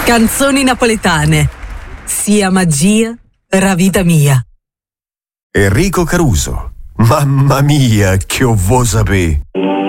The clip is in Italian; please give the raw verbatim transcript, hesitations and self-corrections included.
Canzoni napoletane. Sia magia, ra vita mia. Enrico Caruso. Mamma mia, che ho vo sapè.